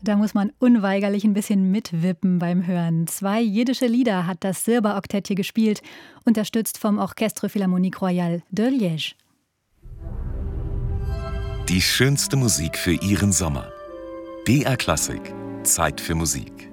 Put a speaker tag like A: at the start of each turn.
A: Da muss man unweigerlich ein bisschen mitwippen beim Hören. 2 jiddische Lieder hat das Sirba-Oktett hier gespielt, unterstützt vom Orchestre Philharmonique Royale de Liège.
B: Die schönste Musik für Ihren Sommer. BR Klassik. Zeit für Musik.